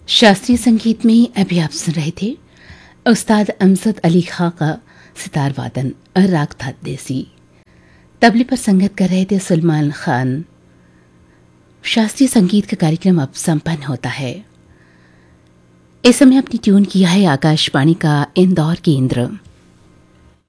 शास्त्रीय संगीत में अभी आप सुन रहे थे उस्ताद अमजद अली खां का सितार वादन और राग था देसी। तबले पर संगत कर रहे थे सलमान खान। शास्त्रीय संगीत का कार्यक्रम अब संपन्न होता है। इस समय अपनी ट्यून किया है आकाशवाणी का इंदौर केंद्र।